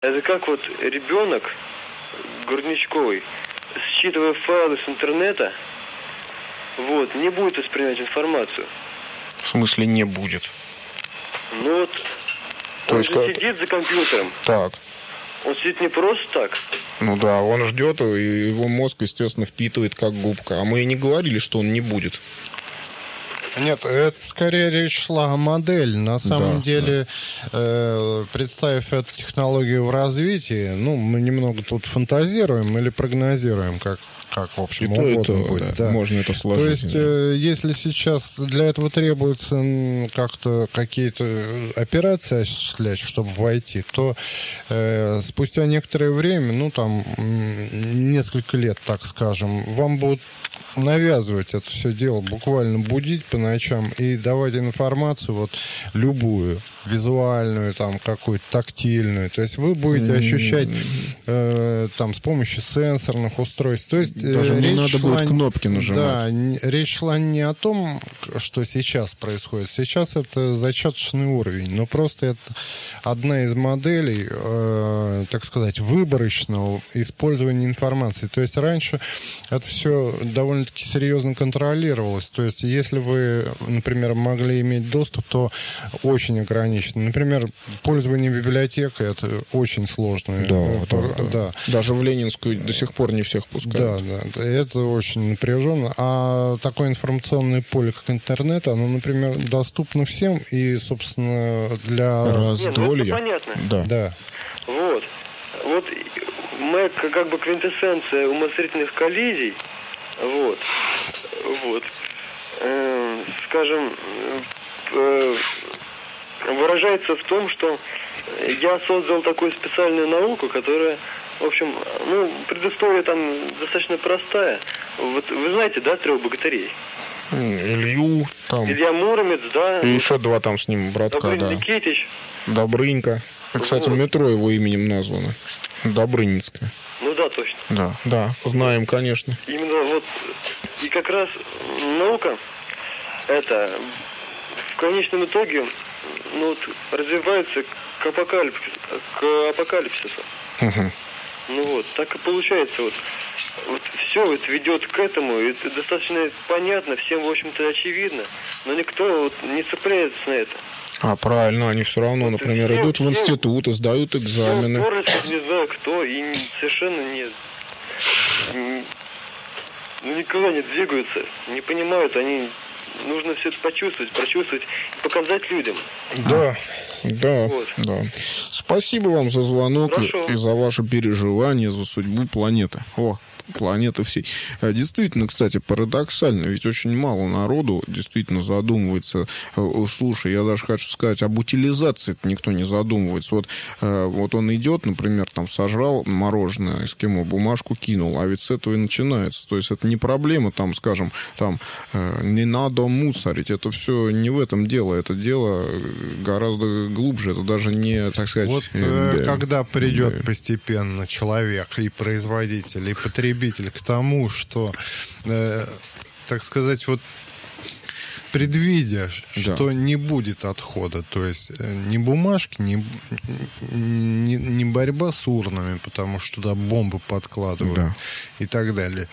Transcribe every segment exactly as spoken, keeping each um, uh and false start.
Это как вот ребенок грудничковый, считывая файлы с интернета, вот, не будет воспринимать информацию. В смысле не будет? Ну вот, То он есть же как... сидит за компьютером. Так. Он сидит не просто так. Ну да, он ждет, и его мозг, естественно, впитывает как губка. А мы и не говорили, что он не будет. Нет, это скорее речь шла о модели. На самом Да, деле, да. э, представив эту технологию в развитии, ну, мы немного тут фантазируем или прогнозируем, как, как в общем, и угодно то, и то, будет. Да. Да. Можно это сложить. То есть, э, если сейчас для этого требуется как-то какие-то операции осуществлять, чтобы войти, то э, спустя некоторое время, ну, там, несколько лет, так скажем, вам будут навязывать это все дело, буквально будить по ночам и давать информацию вот любую, визуальную, там, какую-то тактильную. То есть вы будете ощущать э, там с помощью сенсорных устройств. То есть даже э, не надо шла, будет кнопки нажимать. Да, не, речь шла не о том, что сейчас происходит. Сейчас это зачаточный уровень, но просто это одна из моделей, э, так сказать, выборочного использования информации. То есть раньше это все довольно-таки серьезно контролировалось. То есть если вы, например, могли иметь доступ, то очень ограниченно. Например, пользование библиотекой – это очень сложно. Да, да, да. да. Даже в Ленинскую до сих пор не всех пускают. Да, да, это очень напряженно. А такое информационное поле, как интернет, оно, например, доступно всем и, собственно, для раздолья. Нет, ну, понятно. Да. Да. Вот. Вот мы как бы квинтэссенция умозрительных коллизий. Вот. Вот. Э, скажем, э, выражается в том, что я создал такую специальную науку, которая, в общем, ну, предыстория там достаточно простая. Вот вы знаете, да, трех богатырей? Илью, там... Илья Муромец, да. И еще два там с ним братка, Добрынь да. Никитич. Добрынька. И, кстати, вот. Метро его именем названо. Добрынинское. Ну да, точно. Да, да, знаем, конечно. Именно вот, и как раз наука, это, в конечном итоге, ну, вот, развивается к апокалипсису. К апокалипсису. Угу. Ну вот, так и получается. Вот, вот все вот ведет к этому, и это достаточно понятно, всем, в общем-то, очевидно, но никто вот не цепляется на это. А, правильно, они все равно, вот например, все, идут в институт и сдают экзамены. Все, не знаю кто, и совершенно не, не, ну, никогда не двигаются, не понимают, они... Нужно все это почувствовать, прочувствовать, показать людям. Да, да, вот. да. Спасибо вам за звонок. Хорошо. И за ваше переживание за судьбу планеты. О, планеты всей. Действительно, кстати, парадоксально, ведь очень мало народу действительно задумывается. Слушай, я даже хочу сказать, об утилизации никто не задумывается. Вот, вот он идет, например, там сожрал мороженое, эскимо, бумажку кинул, а ведь с этого и начинается. То есть это не проблема, там, скажем, там, не надо мусорить. Это все не в этом дело. Это дело гораздо глубже. Это даже не, так сказать... Вот э, когда придет да. постепенно человек и производитель, и потребитель к тому, что, э, так сказать, вот предвидя, да. что не будет отхода, то есть ни бумажки, ни, ни, ни борьба с урнами, потому что туда бомбы подкладывают да. и так далее.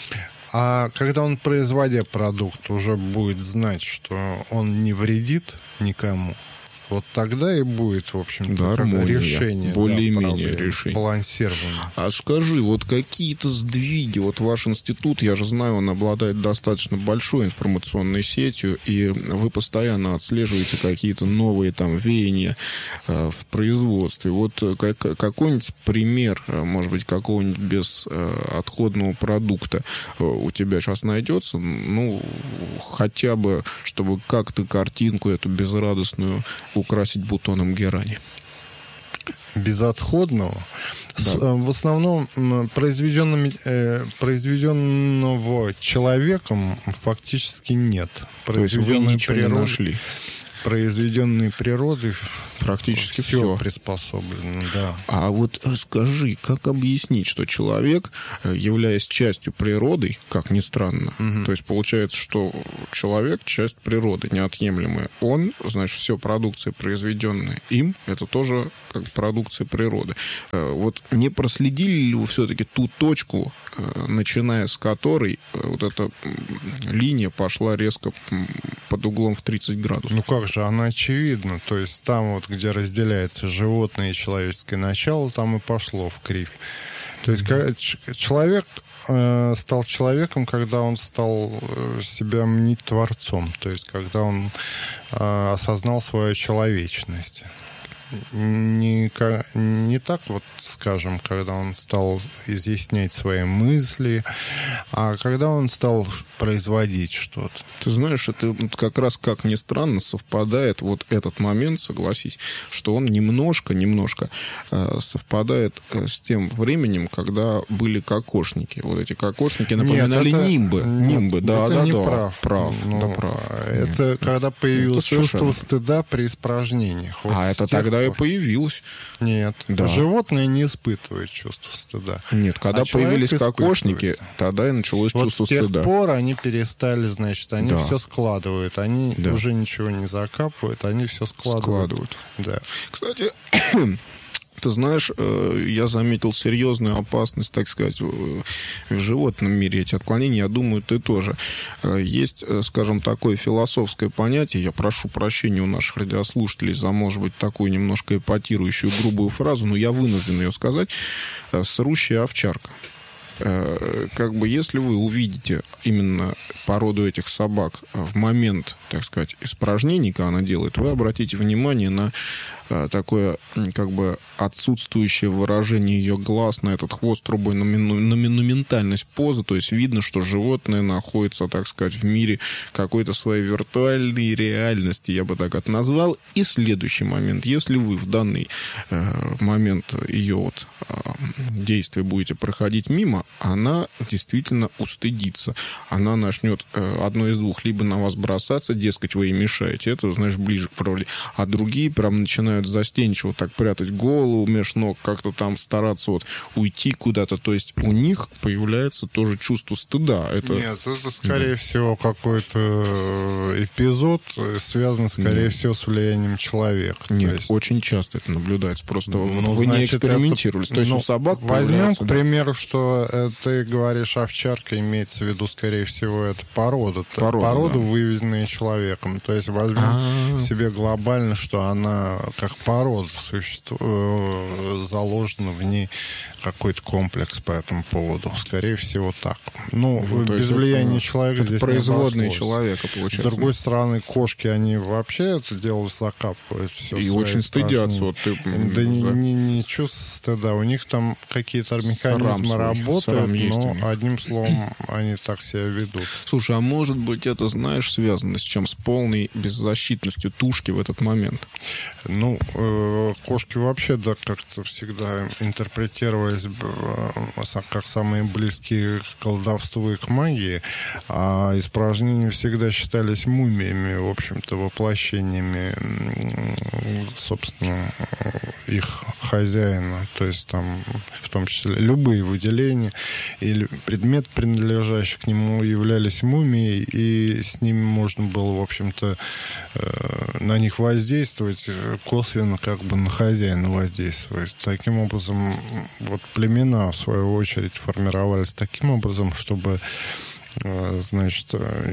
А когда он, производя продукт, уже будет знать, что он не вредит никому, вот тогда и будет, в общем-то, да, решение. Более-менее да, решение. Балансирование. А скажи, вот какие-то сдвиги, вот ваш институт, я же знаю, он обладает достаточно большой информационной сетью, и вы постоянно отслеживаете какие-то новые там веяния э, в производстве. Вот как, какой-нибудь пример, может быть, какого-нибудь безотходного продукта у тебя сейчас найдется? Ну, хотя бы, чтобы как-то картинку эту безрадостную украсить бутоном герани. Безотходного? Да. В основном произведенного, э, произведенного человеком фактически нет. То есть вы ничего не нашли? Произведенной природой Практически все, все приспособлено, да. А вот скажи, как объяснить, что человек, являясь частью природы, как ни странно, угу. то есть получается, что человек часть природы, неотъемлемая, он, значит, все продукция, произведенная им, это тоже как продукция природы. Вот не проследили ли вы все-таки ту точку, начиная с которой вот эта линия пошла резко под углом в тридцать градусов? Ну как же, она очевидна. То есть там вот, где разделяется животное и человеческое начало, там и пошло в кривь. То есть mm-hmm. человек э, стал человеком, когда он стал себя мнить творцом. То есть когда он э, осознал свою человечность. Не, не так вот, скажем, когда он стал изъяснять свои мысли, а когда он стал производить что-то. Ты знаешь, это как раз, как ни странно, совпадает вот этот момент, согласись, что он немножко, немножко э, совпадает с тем временем, когда были кокошники. Вот эти кокошники напоминали Нет, это, нимбы. Нимбы, да, это да, не да. Прав. Прав, ну, да, прав. Это Нет. когда появилось это чувство стыда при испражнениях. Вот а это тогда пор... и появилось. Нет. Да. Животные не испытывают чувство стыда. Нет, когда а появились кокошники, тогда и началось вот чувство стыда. Вот с тех стыда. пор они перестали, значит, они да. все складывают. Они да. уже ничего не закапывают, они все складывают. Складывают. Да. Кстати, ты знаешь, я заметил серьезную опасность, так сказать, в животном мире. Эти отклонения, я думаю, ты тоже. Есть, скажем, такое философское понятие, я прошу прощения у наших радиослушателей за, может быть, такую немножко эпатирующую грубую фразу, но я вынужден ее сказать, срущая овчарка. Как бы если вы увидите именно породу этих собак в момент, так сказать, испражнений, когда она делает, вы обратите внимание на такое, как бы, отсутствующее выражение ее глаз, на этот хвост трубой, на, мину, на монументальность позы, то есть видно, что животное находится, так сказать, в мире какой-то своей виртуальной реальности, я бы так это назвал. И следующий момент, если вы в данный э, момент ее вот, э, действия будете проходить мимо, она действительно устыдится. Она начнет э, одно из двух, либо на вас бросаться, дескать, вы ей мешаете, это, знаешь, ближе к правде, а другие прям начинают застенчиво так прятать голову меж ног, как-то там стараться вот уйти куда-то. То есть у них появляется тоже чувство стыда. Это... Нет, это, скорее да. всего, какой-то эпизод, связан, скорее Нет. всего, с влиянием человека. Нет, есть... очень часто это наблюдается. Просто ну, вы значит, не экспериментировали. Это... То есть ну, у собак возьмем, к да. примеру, что ты говоришь овчарка, имеется в виду, скорее всего, это порода. Порода, порода да. вывезенная человеком. То есть возьмем А-а-а. себе глобально, что она как порода существует, заложено в ней какой-то комплекс по этому поводу. Скорее всего, так. Ну, ну без влияния это, человека это здесь производные человека, получается. С другой стороны, кошки, они вообще это дело закапывают. Все и очень стыдятся. Вот ты, да не, не, не чувство стыда. У них там какие-то механизмы свой, работают, но одним словом, они так себя ведут. Слушай, а может быть, это, знаешь, связано с чем? С полной беззащитностью тушки в этот момент? Ну, э, кошки вообще, да, как-то всегда интерпретировались как самые близкие к колдовству и к магии, а испражнения всегда считались мумиями, в общем-то, воплощениями, собственно, их хозяина. То есть там, в том числе, любые выделения или предмет, принадлежащий к нему, являлись мумией, и с ними можно было, в общем-то, на них воздействовать, косвенно как бы на хозяина воздействовать. Таким образом, вот племена, в свою очередь, формировались таким образом, чтобы, значит,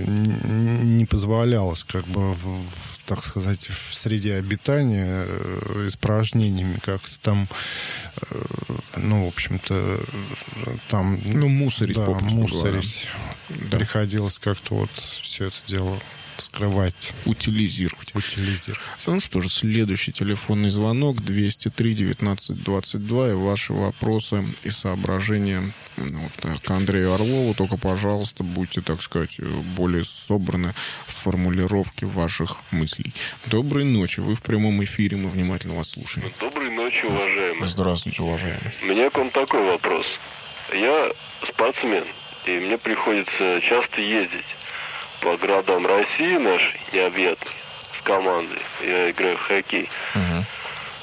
не позволялось, как бы, в, так сказать, в среде обитания испражнениями как-то там, ну, в общем-то, там... Ну, мусорить, да, попросту мусорить. Да. Приходилось как-то вот все это дело скрывать. Утилизировать. Утилизировать. Ну что же, следующий телефонный звонок двести три девятнадцать двадцать два, и ваши вопросы и соображения вот, к Андрею Орлову. Только, пожалуйста, будьте, так сказать, более собраны в формулировке ваших мыслей. Доброй ночи. Вы в прямом эфире. Мы внимательно вас слушаем. Доброй ночи, уважаемый. Здравствуйте, уважаемый. У меня к вам такой вопрос. Я спортсмен, и мне приходится часто ездить по городам России нашей, необъятной, с командой. Я играю в хоккей. Uh-huh.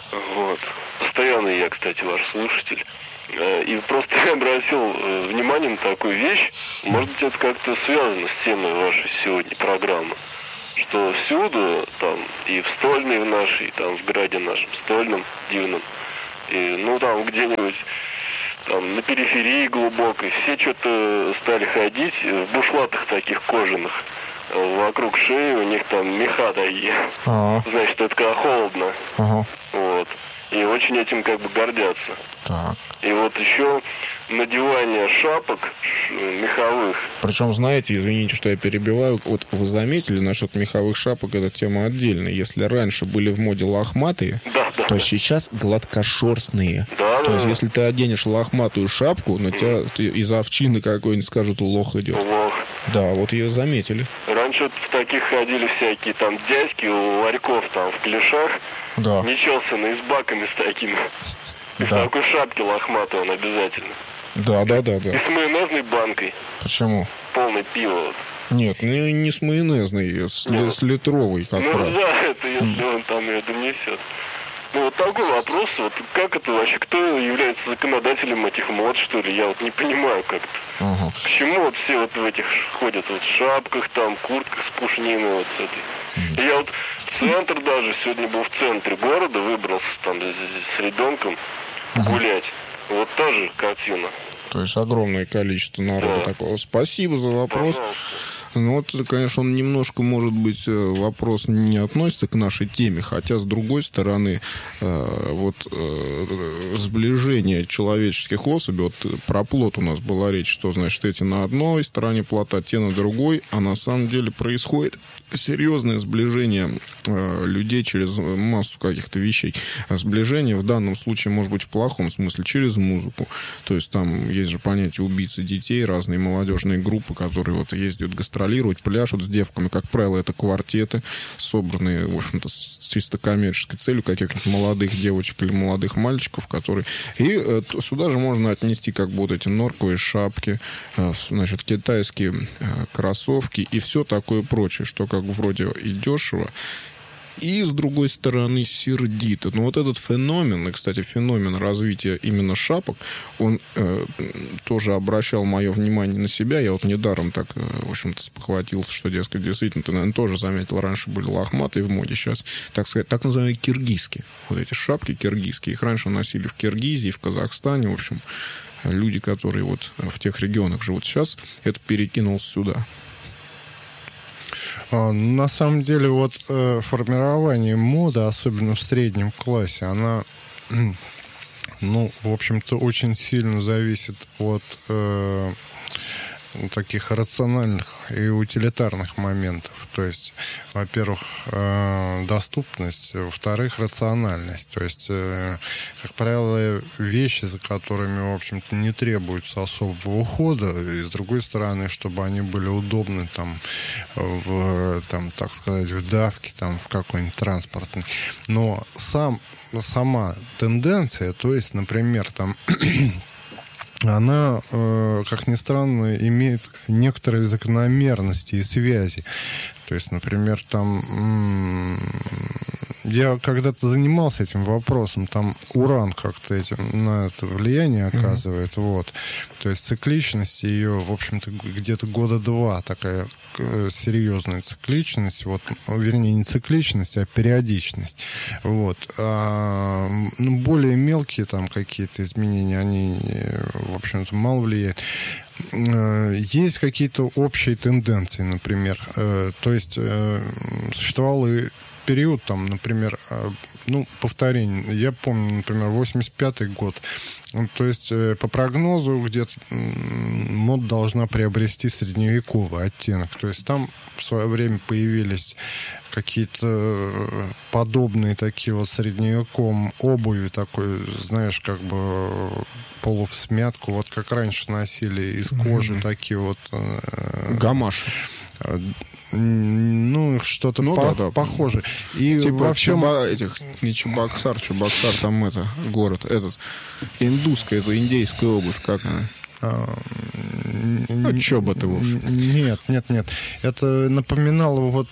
Вот. Постоянный я, кстати, ваш слушатель. И просто я обратил внимание на такую вещь. Может быть, это как-то связано с темой вашей сегодня программы. Что всюду, там, и в Стольной в нашей, там, в граде нашем, Стольном, дивном, и, ну, там, где-нибудь, там, на периферии глубокой, все что-то стали ходить в бушлатах таких кожаных. Вокруг шеи у них там меха такие. Ага. Значит, это когда холодно. Ага. Вот. И очень этим как бы гордятся. Так. И вот еще надевание шапок меховых. Причем, знаете, извините, что я перебиваю, вот вы заметили, насчет меховых шапок эта тема отдельная. Если раньше были в моде лохматые, да, да, то да. сейчас гладкошерстные. Да, то да, есть, да. если ты оденешь лохматую шапку, на тебя mm. из овчины какой-нибудь скажут, лох идет. Лох. Да, вот ее заметили. Раньше в таких ходили всякие там дядьки у ларьков там в клешах. Да. Нечесанные, с баками с такими. И да. в такой шапке лохматой он обязательно. Да, да, да, да. И с майонезной банкой. Почему? Полное пиво. Вот. Нет, не, не с майонезной, с, ну, с литровой, как ну, правило. Ну да, это если mm. он там ее донесет. Ну вот такой вопрос, вот как это вообще, кто является законодателем этих мод, что ли? Я вот не понимаю как-то. Uh-huh. Почему вот все вот в этих ходят вот в шапках, там, куртках с пушниной вот с этой. Uh-huh. Я вот в центр даже, сегодня был в центре города, выбрался там с ребенком uh-huh. гулять. Вот тоже картина. То есть огромное количество народа да. такого. Спасибо за вопрос. Пожалуйста. Ну, вот, конечно, он немножко, может быть, вопрос не относится к нашей теме, хотя, с другой стороны, э, вот э, сближение человеческих особей, вот про плот у нас была речь, что, значит, эти на одной стороне плота, те на другой, а на самом деле происходит серьезное сближение э, людей через массу каких-то вещей. А сближение в данном случае может быть в плохом смысле, через музыку. То есть там есть же понятие убийцы детей, разные молодежные группы, которые вот ездят гастролировать, пляшут с девками. Как правило, это квартеты, собранные, в общем-то, с чисто коммерческой целью каких-нибудь молодых девочек или молодых мальчиков, которые... И э, сюда же можно отнести как бы вот эти норковые шапки, э, значит, китайские э, кроссовки и все такое прочее, что как бы вроде и дешево, и, с другой стороны, сердито. Но вот этот феномен, и, кстати, феномен развития именно шапок, он э, тоже обращал мое внимание на себя. Я вот недаром так, э, в общем-то, спохватился, что, дескать, действительно, ты, наверное, тоже заметил, раньше были лохматые в моде, сейчас, так сказать, так называемые киргизские. Вот эти шапки киргизские. Их раньше носили в Киргизии, в Казахстане, в общем, люди, которые вот в тех регионах живут. Сейчас это перекинулось сюда. На самом деле, вот э, формирование моды, особенно в среднем классе, она, ну, в общем-то, очень сильно зависит от э, таких рациональных и утилитарных моментов. То есть, во-первых, э, доступность, во-вторых, рациональность. То есть, э, как правило, вещи, за которыми, в общем-то, не требуется особого ухода, и, с другой стороны, чтобы они были удобны, там, в, там, так сказать, в давке, там, в какой-нибудь транспортной. Но сам, сама тенденция, то есть, например, там... она, э, как ни странно, имеет некоторые закономерности и связи. То есть, например, там... М- я когда-то занимался этим вопросом, там уран как-то этим, на это влияние оказывает, mm-hmm. вот. То есть цикличность ее, в общем-то, где-то года два такая серьезная цикличность, вот, вернее, не цикличность, а периодичность. Вот. А, ну, более мелкие там какие-то изменения, они, в общем-то, мало влияют. Есть какие-то общие тенденции, например. То есть существовал и период, там, например, ну, повторение. Я помню, например, восемьдесят пятый год. То есть, по прогнозу, где-то мода должна приобрести средневековый оттенок. То есть, там в свое время появились какие-то подобные такие вот средневековым обуви, такой, знаешь, как бы полувсмятку, вот как раньше носили из кожи mm-hmm. такие вот... Гамаши. Ну, что-то ну, по- да, да. похоже. И типа во всем... Чаба, этих, не Чебоксар, Чебоксар, там это, город, этот, индусская, это индейская обувь, как она? А, А чё бы ты, Вов? Нет, нет, нет. Это напоминало вот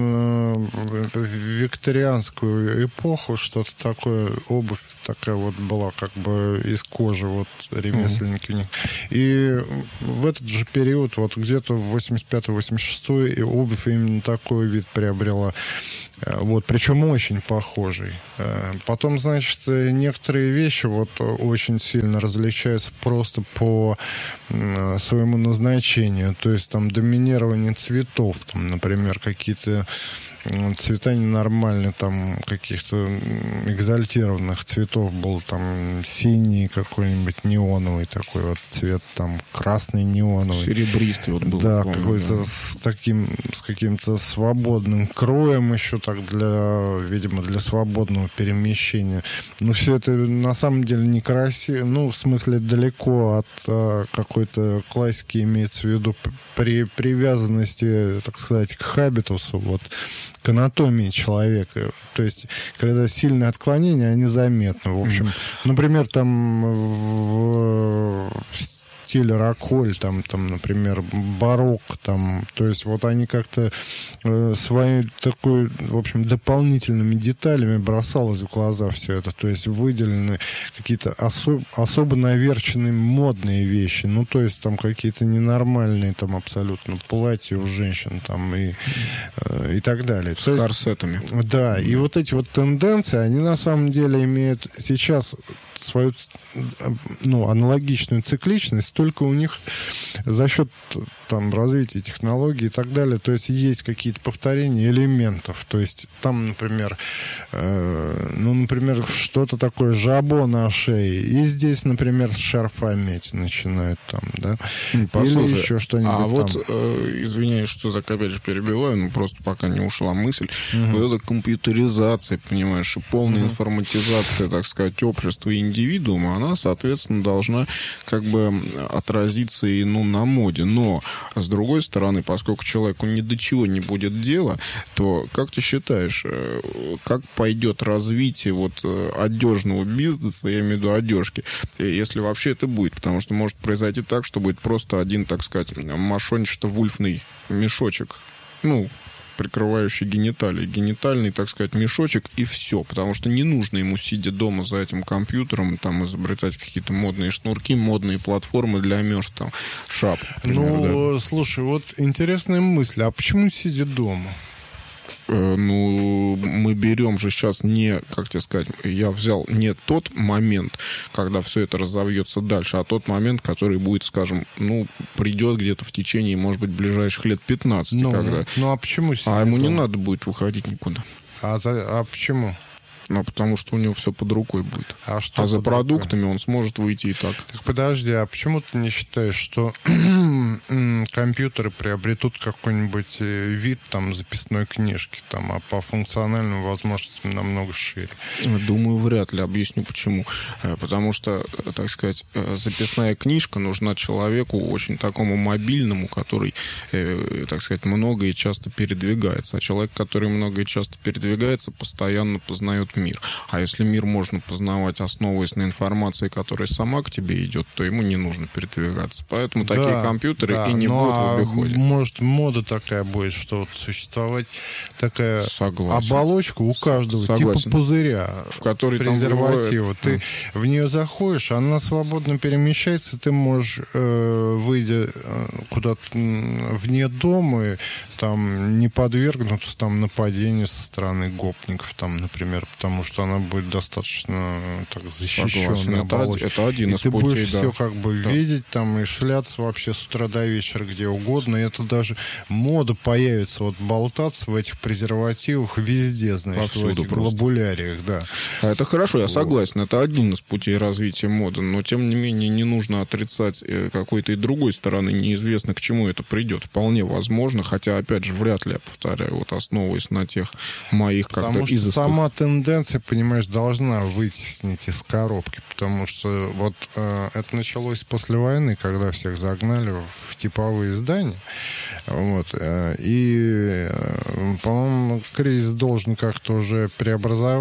викторианскую эпоху, что-то такое. Обувь такая вот была, как бы из кожи, вот ремесленники у них. И в этот же период, вот где-то в восемьдесят пятый восемьдесят шестой, и обувь именно такой вид приобрела. Вот, причем очень похожий. Потом, значит, некоторые вещи вот очень сильно различаются просто по своему назначению. То есть там доминирование цветов, там, например, какие-то цвета ненормальные, там каких-то экзальтированных цветов был, там синий какой-нибудь неоновый такой вот цвет, там красный неоновый. Серебристый вот был. Да, какой-то да. с таким, с каким-то свободным кроем еще так для, видимо, для свободного перемещения. Но все это на самом деле некрасиво, ну, в смысле далеко от а, какой-то классики, имеется в виду при привязанности, так сказать, к хабитусу, вот, к анатомии человека. То есть, когда сильные отклонения, они заметны. В общем, например, там в стиле рок-холь, там, там, например, барокко, там, то есть вот они как-то э, своей такой, в общем, дополнительными деталями бросалось в глаза все это, то есть выделены какие-то осо- особо наверченные модные вещи, ну, то есть там какие-то ненормальные, там, абсолютно платья у женщин, там, и, э, и так далее. С то корсетами. Есть, да, и вот эти вот тенденции, они на самом деле имеют сейчас свою, ну, аналогичную цикличность, только у них за счет там развития технологий и так далее, то есть есть какие-то повторения элементов, то есть там, например, э, ну, например, что-то такое жабо на шее, и здесь, например, с шарфами эти начинают там, да, Послушай, или еще что-нибудь а там. вот, э, извиняюсь, что так опять же перебиваю, ну, просто пока не ушла мысль, угу. вот эта компьютеризация, понимаешь, и полная угу. информатизация, так сказать, общества и индивидуума, она, соответственно, должна как бы отразиться и, ну, на моде, но с другой стороны, поскольку человеку ни до чего не будет дела, то как ты считаешь, как пойдет развитие вот одежного бизнеса, я имею в виду одежки, если вообще это будет? Потому что может произойти так, что будет просто один, так сказать, мошонничество-вульфный мешочек, ну, прикрывающий гениталии. Генитальный, так сказать, мешочек, и все. Потому что не нужно ему, сидя дома за этим компьютером, там, изобретать какие-то модные шнурки, модные платформы для мёрз, там, шап. Ну, да. Слушай, вот интересная мысль. А почему сидя дома? Ну, мы берем же сейчас не, как тебе сказать, я взял не тот момент, когда все это разовьется дальше, а тот момент, который будет, скажем, ну, придет где-то в течение, может быть, ближайших лет пятнадцать. Ну, когда... ну а почему? А ему дома? Не надо будет выходить никуда. А, за... а почему? Ну, потому что у него все под рукой будет. А, что а за продуктами рукой? Он сможет выйти и так. Так подожди, а почему ты не считаешь, что компьютеры приобретут какой-нибудь вид там записной книжки, там, а по функциональным возможностям намного шире? Думаю, вряд ли. Объясню почему. Потому что, так сказать, записная книжка нужна человеку очень такому мобильному, который, так сказать, много и часто передвигается. А человек, который много и часто передвигается, постоянно познает мир. А если мир можно познавать, основываясь на информации, которая сама к тебе идет, то ему не нужно передвигаться. Поэтому да, такие компьютеры да, и не будут а в обиходе. Может, мода такая будет, что вот существовать такая Согласен. оболочка у каждого, Согласен. типа пузыря, в который презерватива. Там ты а. в нее заходишь, она свободно перемещается, ты можешь, э, выйдя куда-то вне дома, и, там, не подвергнуться там, нападению со стороны гопников, там, например, потому что она будет достаточно так защищенная. Это, это один и из ты путей, будешь да. все как бы да. видеть там и шляться вообще с утра до вечера где угодно. И это даже мода появится вот болтаться в этих презервативах везде, значит, повсюду в этих просто. Глобуляриях, да. А это хорошо, я согласен. Это один из путей развития моды. Но, тем не менее, не нужно отрицать какой-то и другой стороны. Неизвестно, к чему это придет. Вполне возможно, хотя, опять же, вряд ли, я повторяю, вот основываясь на тех моих как-то Потому что изысках. Сама тенденция, понимаешь, должна вытеснить из коробки, потому что вот э, это началось после войны, когда всех загнали в типовые здания, вот, э, и, э, по-моему, кризис должен как-то уже преобразовать,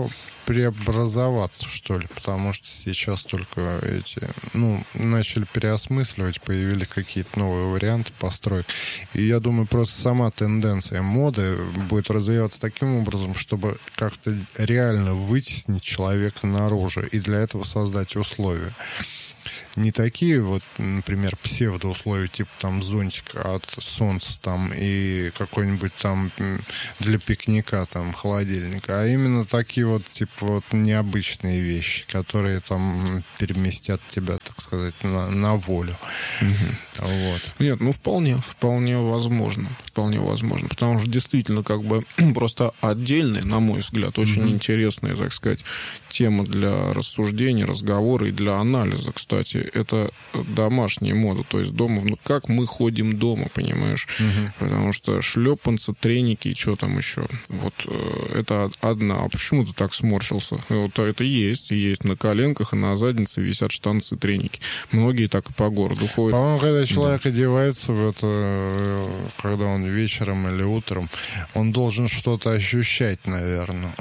преобразоваться, что ли, потому что сейчас только эти, ну, начали переосмысливать, появились какие-то новые варианты построек. И я думаю, просто сама тенденция моды будет развиваться таким образом, чтобы как-то реально вытеснить человека наружу и для этого создать условия. Не такие вот, например, псевдоусловия, типа там зонтик от солнца там и какой-нибудь там для пикника там холодильник, а именно такие вот, типа вот необычные вещи, которые там переместят тебя, так сказать, на, на волю. Угу. Вот. Нет, ну вполне, вполне возможно, вполне возможно, потому что действительно как бы просто отдельная, на мой взгляд, очень угу. интересная, так сказать, тема для рассуждения, разговора и для анализа, кстати. Это домашняя мода, то есть дома, ну, как мы ходим дома, понимаешь? Угу. Потому что шлепанцы, треники и что там еще. Вот э, это одна. А почему ты так сморщился? Вот это есть, есть на коленках и на заднице висят штанцы, треники. Многие так и по городу ходят. По-моему, когда человек да. одевается в это, когда он вечером или утром, он должен что-то ощущать, наверное.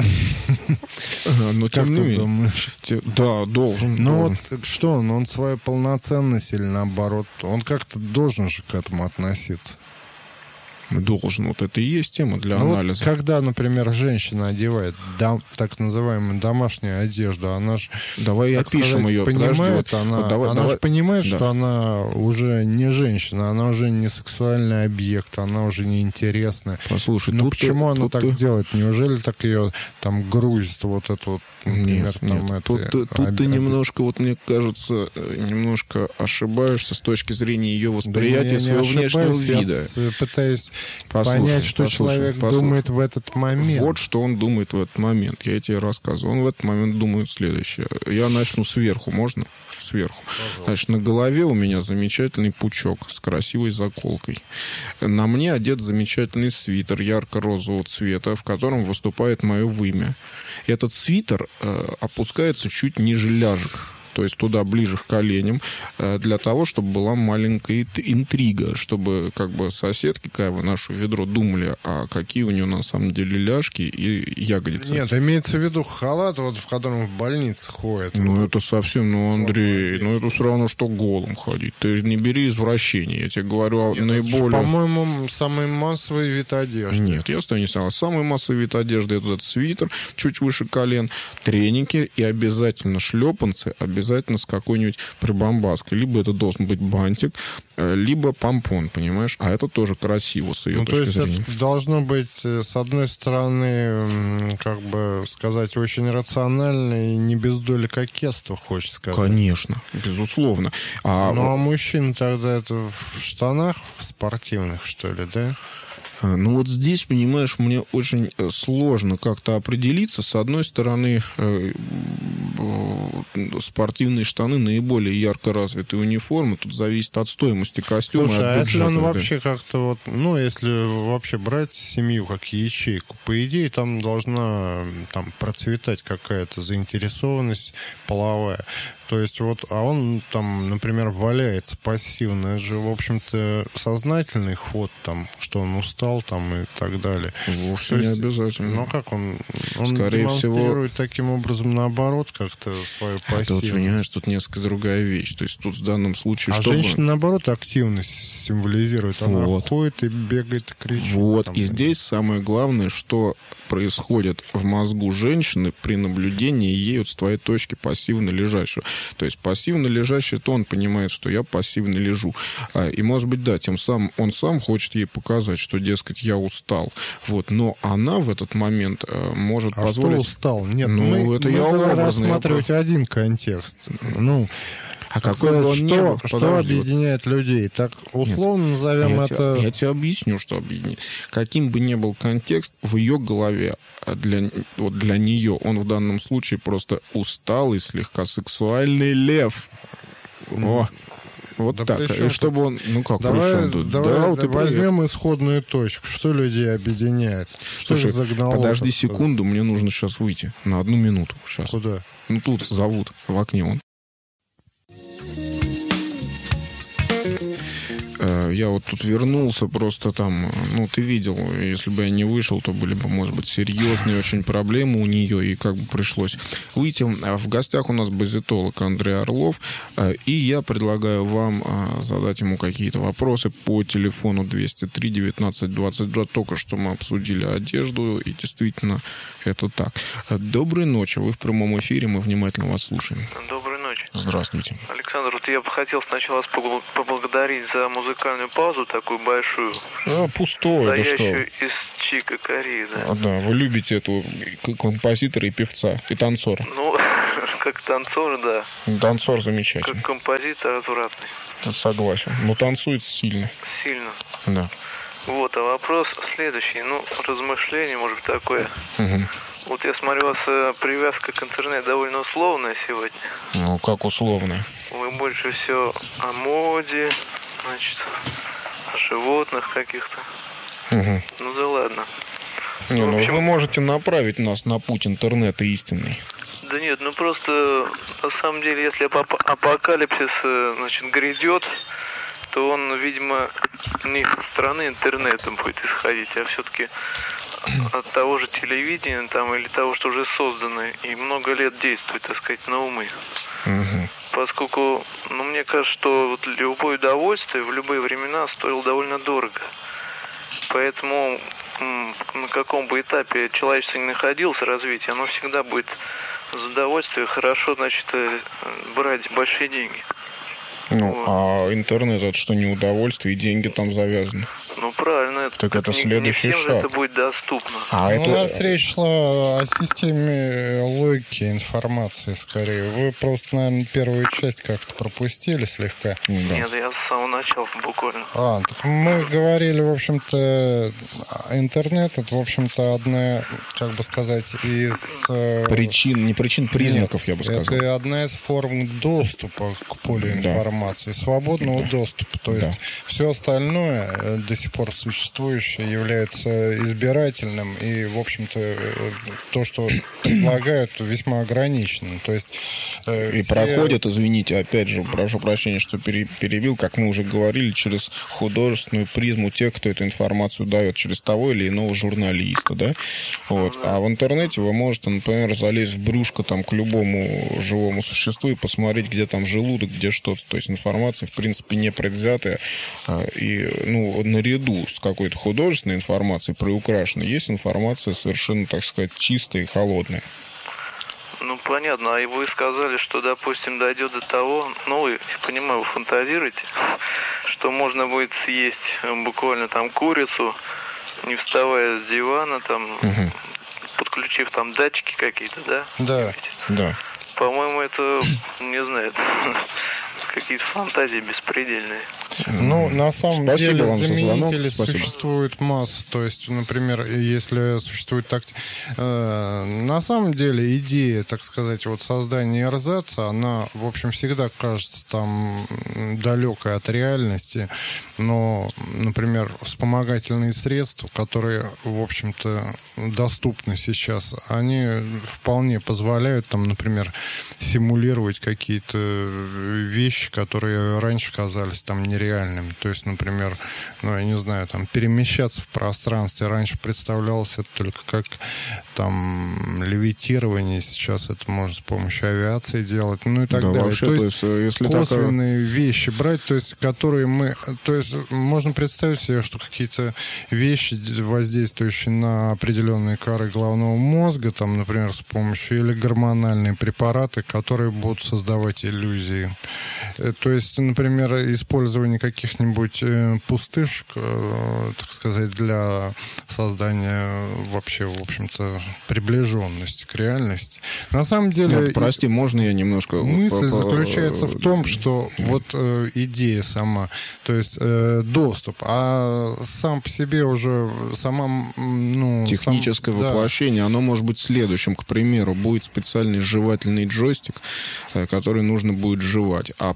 Но тем не менее. Да, должен. Ну вот что он, он свою полноценность или наоборот, он как-то должен же к этому относиться. Должен. Вот это и есть тема для ну анализа. Вот, когда, например, женщина одевает дом, так называемую домашнюю одежду, она же, давай опишем сказать, ее. Понимает, Подожди, она, вот давай, она давай. же понимает, да. что она уже не женщина, она уже не сексуальный объект, она уже не интересная. Послушай, ну тут почему ты, она так ты... делает? Неужели так ее там грузит вот это вот? Например, нет, там нет. Это, тут, тут, тут об... ты немножко, вот мне кажется, немножко ошибаешься с точки зрения ее восприятия да своего внешнего вида. Я пытаюсь послушай, понять, что послушай, человек послушай. думает в этот момент. Вот что он думает в этот момент. Я тебе рассказываю. Он в этот момент думает следующее. Я начну сверху, можно? Сверху. Пожалуйста. Значит, на голове у меня замечательный пучок с красивой заколкой. На мне одет замечательный свитер ярко-розового цвета, в котором выступает мое вымя. Этот свитер э, опускается чуть ниже ляжек, то есть туда ближе к коленям, э, для того, чтобы была маленькая интрига, чтобы как бы соседки, когда в наше ведро думали, а какие у нее на самом деле ляжки и ягодицы. Нет, имеется в виду халат, вот в котором в больнице ходят. Ну, вот. Это совсем, ну, Андрей, ну, это все равно, что голым ходить. Ты не бери извращения, я тебе говорю о Нет, наиболее... По-моему, самый массовый вид одежды. Нет, я с тобой не согласен. Самый массовый вид одежды — это этот свитер, чуть выше колен, треники и обязательно шлепанцы, обязательно обязательно с какой-нибудь прибамбаской. Либо это должен быть бантик, либо помпон, понимаешь? А это тоже красиво с ее ну, точки то есть зрения. Это должно быть, с одной стороны, как бы сказать, очень рационально и не без доли кокетства, хочется сказать. Конечно, безусловно. А... Ну, а мужчина тогда это в штанах в спортивных, что ли, да? Ну вот здесь, понимаешь, мне очень сложно как-то определиться. С одной стороны, спортивные штаны наиболее ярко развитые униформы. Тут зависит от стоимости костюма. Слушай, от а если он да. вообще как-то вот, ну, если вообще брать семью как ячейку, по идее там должна там процветать какая-то заинтересованность половая. То есть вот, а он там, например, валяется пассивно. Это же, в общем-то, сознательный ход там, что он устал там и так далее. Вовсе не обязательно. Ну, как он, он Скорее демонстрирует всего... таким образом, наоборот, как-то свою пассивность. Это вот, понимаешь, тут несколько другая вещь. То есть тут в данном случае... А чтобы... женщина, наоборот, активность символизирует. Она вот. ходит и бегает, и кричит. Вот, там, и здесь самое главное, что происходит в мозгу женщины при наблюдении ей вот с твоей точки пассивно лежащего. То есть пассивно лежащий, то он понимает, что я пассивно лежу. И, может быть, да, тем самым он сам хочет ей показать, что, дескать, я устал. Вот, но она в этот момент может а позволить... что устал? Нет, ну, мы, это мы я давай образно, рассматривать я... один контекст. Ну... А какой бы он что, ни был, что подожди, объединяет вот... людей? Так условно Нет, назовем я это... Тебе, я тебе объясню, что объединяет. Каким бы ни был контекст, в ее голове, для, вот для нее, он в данном случае просто усталый, слегка сексуальный лев. О, вот да так. И чтобы он... Ну как, давай, тут? Давай, да, вот возьмем привет. исходную точку. Что людей объединяет? Что Слушай, же загнало? подожди секунду, мне нужно сейчас выйти. На одну минуту. Сейчас. Куда? Ну тут зовут, в окне он. Я вот тут вернулся, просто там, ну, ты видел, если бы я не вышел, то были бы, может быть, серьезные очень проблемы у нее, и как бы пришлось выйти. В гостях у нас базитолог Андрей Орлов, и я предлагаю вам задать ему какие-то вопросы по телефону двести три девятнадцать двадцать два. Только что мы обсудили одежду, и действительно это так. Доброй ночи, вы в прямом эфире, мы внимательно вас слушаем. Доброй ночи. Здравствуйте. Александр, вот я бы хотел сначала вас поблагодарить за музыкальную паузу, такую большую. А, пустое, да что? Из Чика Кори, да. А, да, вы любите этого композитора и певца, и танцора. Ну, как танцор, да. Танцор замечательный. Как композитор отвратный. Согласен. Но танцует сильно. Сильно. Да. Вот, а вопрос следующий. Ну, размышление, может быть, такое. Угу. Вот я смотрю, у вас э, привязка к интернету довольно условная сегодня. Ну, как условная? Вы больше всего о моде, значит, о животных каких-то. Угу. Ну да ладно. Не, ну, ну общем... вы можете направить нас на путь интернета истинный. Да нет, ну просто, на самом деле, если ап- апокалипсис, значит, грядет, то он, видимо, не из страны интернетом будет исходить, а все-таки от того же телевидения там, или того, что уже создано, и много лет действует, так сказать, на умы. Угу. Поскольку, ну, мне кажется, что вот любое удовольствие в любые времена стоило довольно дорого. Поэтому на каком бы этапе человечество ни находилось развитие, оно всегда будет за удовольствие хорошо, значит, брать большие деньги. Ну, вот. А интернет — это что, не удовольствие, и деньги там завязаны? Ну, правильно. Это, так это не, следующий не всем шаг. Это будет доступно. А это... У нас речь шла о системе логики информации, скорее. Вы просто, наверное, первую часть как-то пропустили слегка. Да. Нет, я с самого начала буквально. А, так мы говорили, в общем-то, интернет — это, в общем-то, одна, как бы сказать, из... Причин, не причин, признаков, Нет, я бы сказал. Это одна из форм доступа к полю информации, да. свободного да. доступа. То есть да. все остальное до сих пор существующее является избирательным, и, в общем-то, то, что предлагают, весьма ограниченным. То есть, э, и все... проходят, извините, опять же, прошу прощения, что перебил, как мы уже говорили, через художественную призму тех, кто эту информацию дает, через того или иного журналиста, да? Вот. А в интернете вы можете, например, залезть в брюшко там, к любому живому существу и посмотреть, где там желудок, где что-то. То есть информация, в принципе, не предвзятая, и, ну, наряду с какой-то художественной информацией, приукрашенной, есть информация совершенно, так сказать, чистая и холодная. Ну, понятно. А вы сказали, что, допустим, дойдет до того, ну, я понимаю, вы фантазируете, что можно будет съесть буквально там курицу, не вставая с дивана, там, угу. подключив там датчики какие-то, да? Да, да. По-моему, это, не знаю, какие-то фантазии беспредельные. Ну, на самом Спасибо деле, вам заменители за существует масса. То есть, например, если существует так... Э, на самом деле, идея, так сказать, вот создания эрзаца, она, в общем, всегда кажется там далекой от реальности. Но, например, вспомогательные средства, которые, в общем-то, доступны сейчас, они вполне позволяют, там, например, симулировать какие-то вещи, которые раньше казались там нереальными. реальными. То есть, например, ну, я не знаю, там, перемещаться в пространстве. Раньше представлялось это только как там левитирование. Сейчас это можно с помощью авиации делать. Ну и так да, далее. Вообще, то, то есть, если косвенные такая... вещи брать, то есть, которые мы... То есть, можно представить себе, что какие-то вещи, воздействующие на определенные коры головного мозга, там, например, с помощью или гормональные препараты, которые будут создавать иллюзии. То есть, например, использование каких-нибудь э, пустышек, э, так сказать, для создания вообще, в общем-то, приближенности к реальности. На самом деле... Нет, прости, можно я немножко... Мысль заключается в том, что вот э, идея сама, то есть э, доступ, а сам по себе уже сама... Ну, техническое сам, воплощение, да. оно может быть следующим. К примеру, будет специальный жевательный джойстик, который нужно будет жевать. А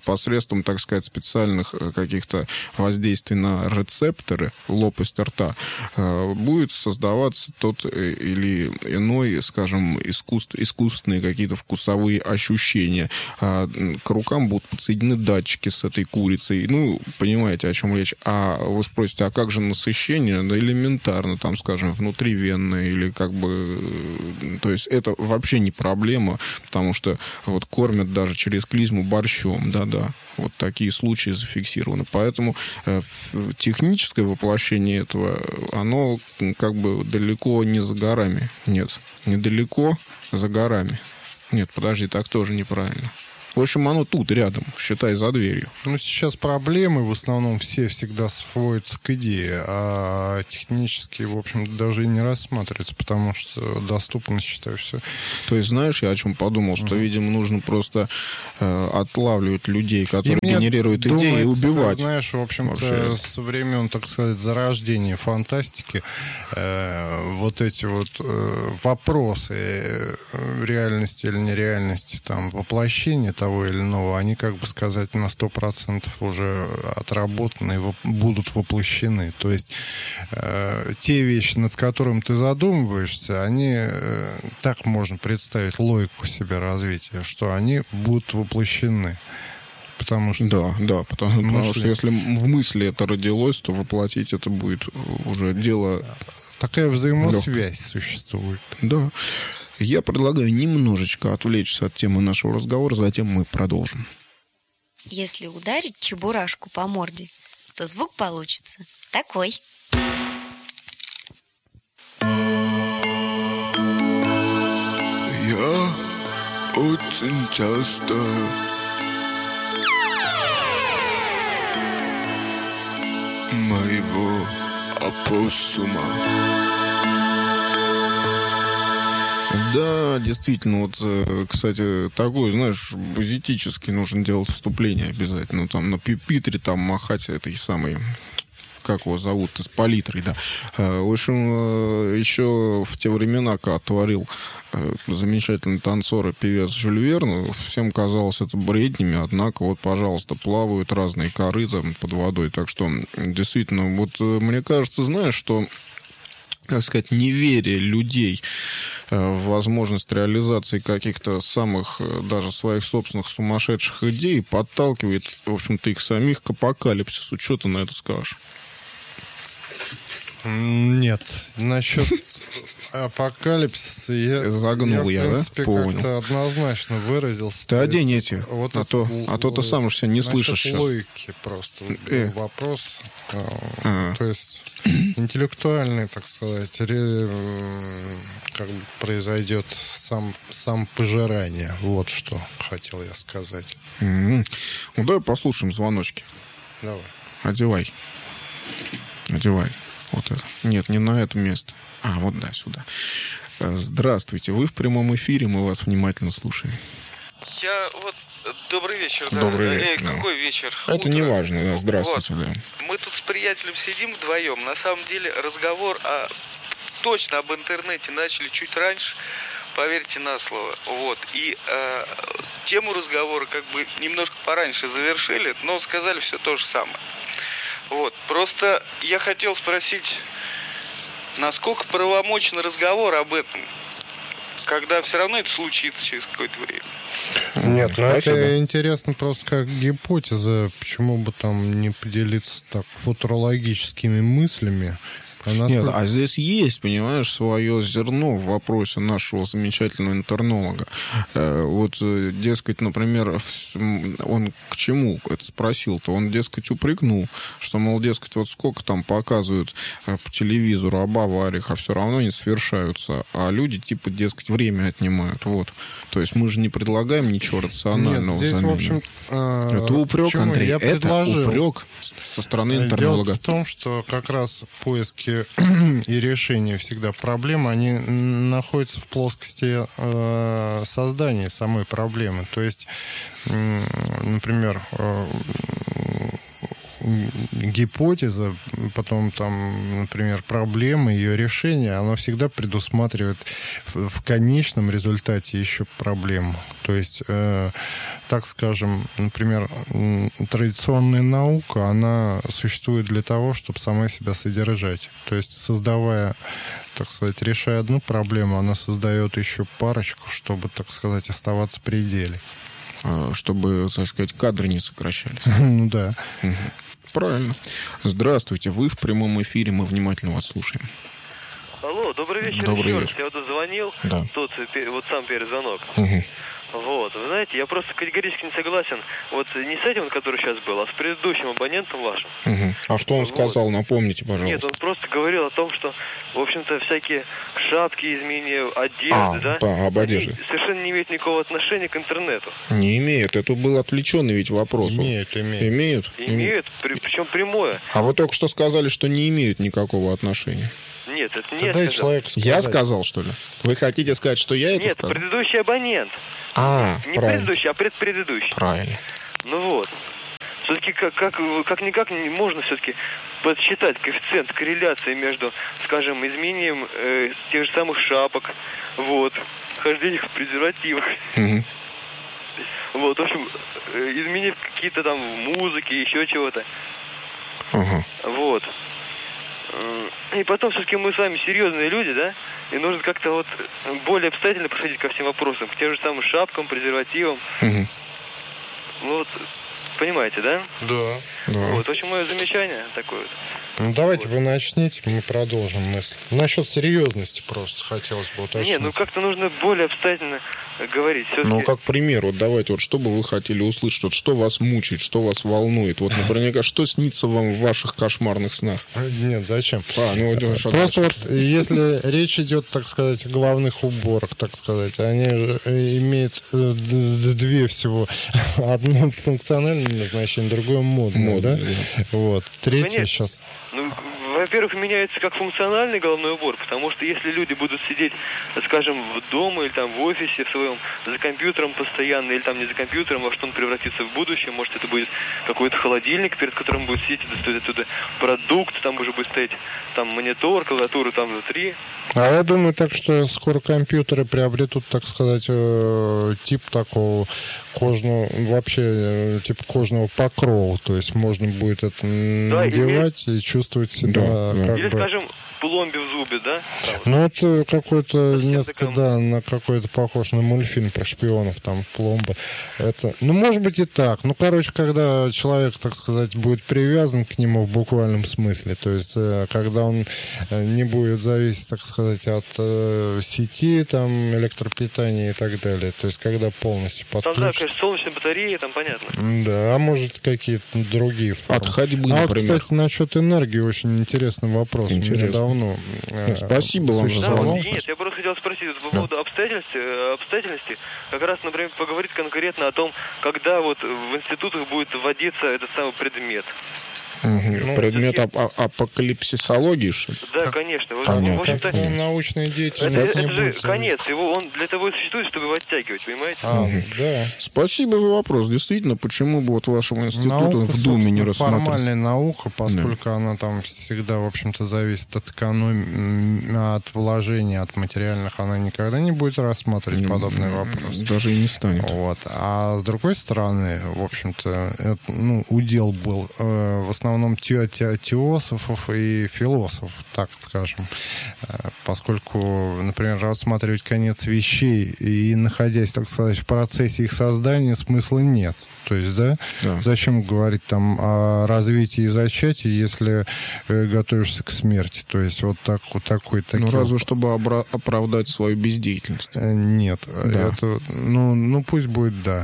посредством, так сказать, специальных каких-то воздействий на рецепторы, лопасти рта, будет создаваться тот или иной, скажем, искусств, искусственные какие-то вкусовые ощущения. К рукам будут подсоединены датчики с этой курицей. Ну, понимаете, о чем речь. А вы спросите, а как же насыщение? Да элементарно, там, скажем, внутривенное или как бы... То есть это вообще не проблема, потому что вот кормят даже через клизму борщом, да-да. Вот такие случаи зафиксированы. Поэтому э, техническое воплощение этого, оно как бы далеко не за горами. Нет, недалеко за горами. Нет, подожди, так тоже неправильно. В общем, оно тут, рядом, считай, за дверью. Ну, сейчас проблемы в основном все всегда сводятся к идее, а технически, в общем, даже и не рассматривается, потому что доступно, считаю, все. То есть, знаешь, я о чем подумал, что, mm-hmm. видимо, нужно просто э, отлавливать людей, которые и генерируют идеи, и убивать. Ты знаешь, в общем-то, вообще. Со времен, так сказать, зарождения фантастики, э, вот эти вот э, вопросы э, реальности или нереальности, там, воплощения того или иного, они, как бы сказать, на сто процентов уже отработаны и будут воплощены. То есть э, те вещи, над которыми ты задумываешься, они, э, так можно представить логику себе развития, что они будут воплощены. Потому что... Да, да, потому, потому что если в мысли это родилось, то воплотить это будет уже дело... Такая взаимосвязь легкая. Существует. Да. Я предлагаю немножечко отвлечься от темы нашего разговора, затем мы продолжим. Если ударить чебурашку по морде, то звук получится такой. Я очень часто моего опоссума. Да, действительно, вот, кстати, такой, знаешь, базитически нужно делать вступление обязательно. Там на пюпитре там махать этой самой, как его зовут, с палитрой, да. В общем, еще в те времена, когда творил замечательный танцор и певец Жюль Верн, всем казалось это бреднями, однако вот, пожалуйста, плавают разные корыта под водой. Так что, действительно, вот мне кажется, знаешь, что, так сказать, неверие людей в возможность реализации каких-то самых, даже своих собственных сумасшедших идей подталкивает, в общем-то, их самих к апокалипсису. Что ты на это скажешь? Нет. Насчет апокалипсиса я... Загнул я, я, в принципе, да? Понял. Как-то однозначно выразился. Ты одень эти, вот а, то, л- а то ты сам уж себя не слышишь сейчас. Логики просто э. вопрос. А. То есть интеллектуальный, так сказать, ре... как бы произойдет сам, сам пожирание. Вот что хотел я сказать. Mm-hmm. Ну, давай послушаем звоночки. Давай. Одевай. Одевай. Вот это. Нет, не на это место. А, вот да, сюда. Здравствуйте. Вы в прямом эфире, мы вас внимательно слушаем. Я вот... Добрый вечер. Добрый да. вечер. Э, да. Какой вечер? Это Утро. не важно, да. Здравствуйте, вот. Да. Мы тут с приятелем сидим вдвоем. На самом деле разговор о... точно об интернете начали чуть раньше. Поверьте на слово. Вот. И э, тему разговора как бы немножко пораньше завершили, но сказали все то же самое. Вот. Просто я хотел спросить, насколько правомочен разговор об этом, когда все равно это случится через какое-то время. Нет, ну это интересно просто как гипотеза, почему бы там не поделиться так футурологическими мыслями. Она Нет, а здесь есть, понимаешь, свое зерно в вопросе нашего замечательного интернолога. Вот, дескать, например, он к чему это спросил-то? Он, дескать, упрекнул, что, мол, дескать, вот сколько там показывают по телевизору об авариях, а все равно не совершаются, а люди, типа, дескать, время отнимают. Вот. То есть мы же не предлагаем ничего рационального. Нет, здесь, замены. В общем, это упрек, почему? Андрей. Я это предложил. упрек со стороны интернолога. Дело в том, что как раз поиски и решение всегда проблемы, они находятся в плоскости э, создания самой проблемы. То есть, э, например, э, гипотеза, потом там, например, проблема, ее решение, оно всегда предусматривает в, в конечном результате еще проблему. То есть, э, так скажем, например, традиционная наука, она существует для того, чтобы сама себя содержать. То есть, создавая, так сказать, решая одну проблему, она создает еще парочку, чтобы, так сказать, оставаться в пределе. Чтобы, так сказать, кадры не сокращались. Ну да. Правильно. Здравствуйте, вы в прямом эфире, мы внимательно вас слушаем. Алло, добрый вечер. Добрый еще вечер. раз. Я вот звонил, да. Тут вот сам перезвонок. Угу. Вот, вы знаете, я просто категорически не согласен, вот не с этим, который сейчас был, а с предыдущим абонентом вашим. Угу. А что он вот. сказал, напомните, пожалуйста. Нет, он просто говорил о том, что, в общем-то, всякие шапки, изменения одежды, а, да, да, об одежде. совершенно не имеют никакого отношения к интернету. Не имеют, это был отвлеченный ведь вопрос. Имеют, имеют. Имеют? Имеют, при, причем прямое. А вы только что сказали, что не имеют никакого отношения. Нет, это не Тогда я сказал. Я сказал, что ли? Вы хотите сказать, что я это Нет, сказал? Нет, предыдущий абонент. А, не правильно. предыдущий, а предпредыдущий. Правильно. Ну вот. Все-таки как, как, как-никак не можно все-таки подсчитать коэффициент корреляции между, скажем, изменением э, тех же самых шапок, вот, хождением в презервативах. Угу. Вот, в общем, э, изменив какие-то там музыки, еще чего-то. Угу. Вот. И потом все-таки мы с вами серьезные люди, да? И нужно как-то вот более обстоятельно подходить ко всем вопросам, к тем же самым шапкам, презервативам. Угу. Ну вот, понимаете, да? Да. да. Вот, в общем, мое замечание такое вот. Ну, давайте вот. Вы начните, мы продолжим мысль. Насчет серьезности просто хотелось бы уточнить. Не, ну как-то нужно более обстоятельно говорить. Все-таки... Ну, как пример, вот давайте, вот что бы вы хотели услышать, вот что вас мучает, что вас волнует, вот, наверняка, что снится вам в ваших кошмарных снах? Нет, зачем? А, ну, вот, просто вот, если речь идет, так сказать, о головных уборах, так сказать, они же имеют две всего. Одно функциональное назначение, другое модное, Модное, да? да? Вот. Третье Конечно. сейчас... Ну, во-первых, меняется как функциональный головной убор, потому что если люди будут сидеть, скажем, в дома или там в офисе в своем, за компьютером постоянно, или там не за компьютером, во что он превратится в будущее, может, это будет какой-то холодильник, перед которым будет сидеть достать оттуда продукт, там уже будет стоять там монитор, клавиатура там внутри. А я думаю, так что скоро компьютеры приобретут, так сказать, тип такого кожного, вообще тип кожного покрова, то есть можно будет это да, надевать или... и чувствовать себя да, как да. Или, бы... скажем, пломби в зубе, да? Ну, это какой-то несколько, да, на какой-то похож на мультфильм про шпионов, там, в пломбы. Это, ну, может быть и так. Ну, короче, когда человек, так сказать, будет привязан к нему в буквальном смысле, то есть, когда он не будет зависеть, так сказать, от э, сети, там, электропитания и так далее, то есть, когда полностью подключится. Там, да, конечно, солнечные батареи, там понятно. Да, а может, какие-то другие формы. От ходьбы, а, например. Вот, кстати, насчет энергии очень интересный вопрос. Интересно. Давно, ну, спасибо вам за звонок. Нет, я просто хотел спросить по поводу да. обстоятельств, обстоятельности, как раз, например, поговорить конкретно о том, когда вот в институтах будет вводиться этот самый предмет. Угу. Ну, предмет ап- апокалипсисологии, что ли? Да, конечно. Понятно. В общем-то, как научная деятельность. Это, это же конец. Его, он для того и существует, чтобы его оттягивать, понимаете? А, угу. Да. Спасибо за вопрос. Действительно, почему бы вот вашему институту наука, в Думе не рассматривать? Формальная наука, поскольку да. она там всегда, в общем-то, зависит от экономии, от вложения, от материальных, она никогда не будет рассматривать ну, подобный вопрос. Даже и не станет. Вот. А с другой стороны, в общем-то, это, ну, удел был э, в основном в основном те, те, теософов и философов, так скажем. Поскольку, например, рассматривать конец вещей и находясь, так сказать, в процессе их создания, смысла нет. То есть, да, да. Зачем говорить там о развитии и зачатии, если э, готовишься к смерти? То есть, вот, так, вот такой... Ну, такие... разве чтобы обра- оправдать свою бездеятельность. Э, нет. Да. Это, ну, ну, пусть будет да.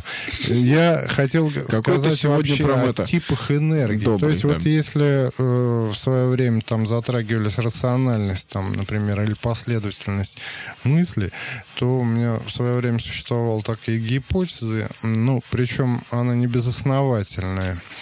Я хотел сказать вообще о это... типах энергии. Добрый, То есть, да. вот если э, в свое время там затрагивались рациональность, там, например, или последовательность мысли, то у меня в свое время существовали такие гипотезы, ну, причем она не безосновательная.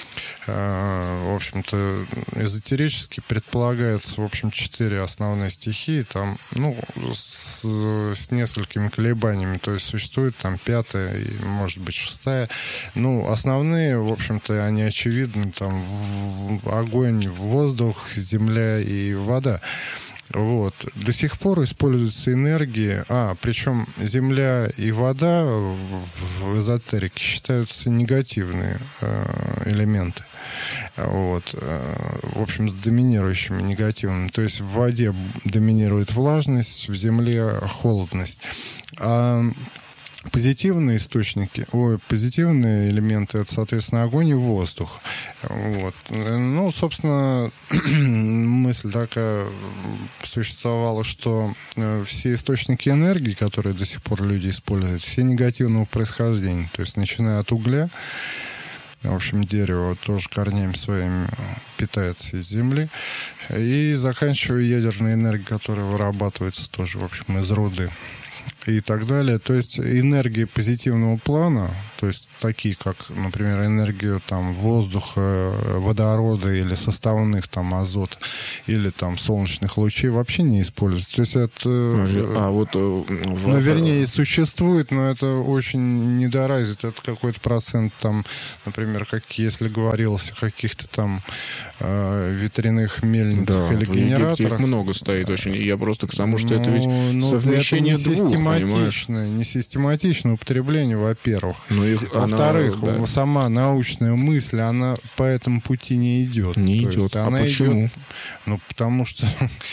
в общем-то, эзотерически предполагается, в общем, четыре основные стихии, там, ну, с, с несколькими колебаниями, то есть существует там пятая и, может быть, шестая. Ну, основные, в общем-то, они очевидны, там, в, в огонь, воздух, земля и вода. Вот. До сих пор используются энергии, а, причем земля и вода в, в эзотерике считаются негативные э, элементы. Вот. В общем, с доминирующими негативными. То есть в воде доминирует влажность, в земле холодность. А позитивные источники, ой, позитивные элементы, это, соответственно, огонь и воздух. Вот. Ну, собственно, мысль такая существовала, что все источники энергии, которые до сих пор люди используют, все негативного происхождения. То есть, начиная от угля, в общем, дерево тоже корнями своими питается из земли, и заканчивая ядерной энергией, которая вырабатывается тоже, в общем, из руды и так далее. То есть энергии позитивного плана, то есть такие, как, например, энергию там воздуха, водорода или составных там азот или там солнечных лучей вообще не используются. То есть это... А вот... Ну, вернее, существует, но это очень недоразвито. Это какой-то процент там, например, как если говорилось о каких-то там э, ветряных мельницах, да, или генераторах. Их много стоит очень. Я просто к тому, что ну, это ведь ну, совмещение это не двух, систематичное, не систематичное употребление, во-первых. Ну, их, Во-вторых, она, да. сама научная мысль, она по этому пути не идет. Не То идет. Есть, а она почему? Идет, ну, потому что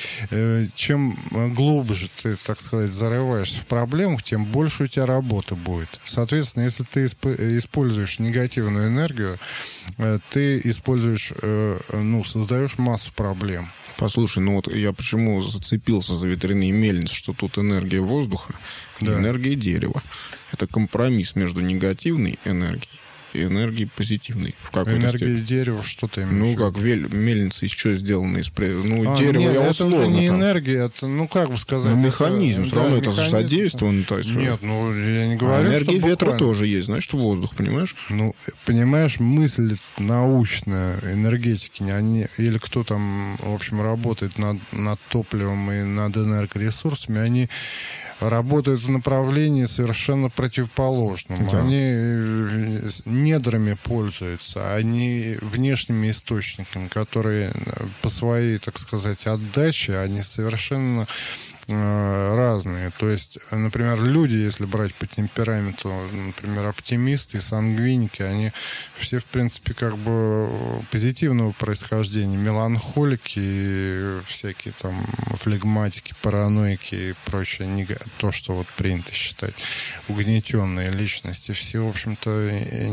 чем глубже ты, так сказать, зарываешься в проблему, тем больше у тебя работы будет. Соответственно, если ты используешь негативную энергию, ты используешь, ну, создаешь массу проблем. Послушай, ну вот я почему зацепился за ветряные мельницы, что тут энергия воздуха и да. энергия дерева. Это компромисс между негативной энергией и энергией позитивной. В энергия дерева, что ты имеешь? Ну, как вель, мельница из чего сделана? Из, ну, а, дерево, нет, я это условно. уже не там. энергия, это, ну, как бы сказать... Ну, механизм, это, все равно да, это механизм. задействовано. То есть, нет, ну, я не говорю, а энергия что ветра буквально. тоже есть, значит, воздух, понимаешь? Ну, понимаешь, мысль научная, энергетики, они, или кто там, в общем, работает над, над топливом и над энергоресурсами, они работают в направлении совершенно противоположном. Да. Они недрами пользуются, они внешними источниками, которые по своей, так сказать, отдаче, они совершенно э, разные. То есть, например, люди, если брать по темпераменту, например, оптимисты и сангвиники, они все, в принципе, как бы позитивного происхождения, меланхолики, всякие там флегматики, параноики и прочее, то, что вот принято считать угнетенные личности, все, в общем-то,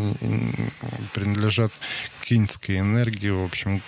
принадлежат к иньской энергии, в общем,